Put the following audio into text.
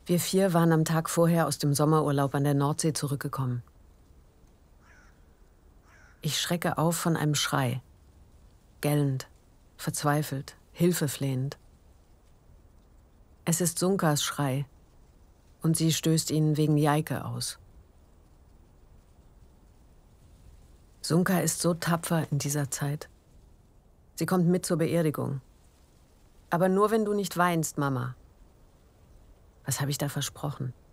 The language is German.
Wir 4 waren am Tag vorher aus dem Sommerurlaub an der Nordsee zurückgekommen. Ich schrecke auf von einem Schrei. Gellend, verzweifelt, hilfeflehend. Es ist Sunkas Schrei und sie stößt ihn wegen Jaike aus. Sunka ist so tapfer in dieser Zeit. Sie kommt mit zur Beerdigung. Aber nur, wenn du nicht weinst, Mama. Was habe ich da versprochen?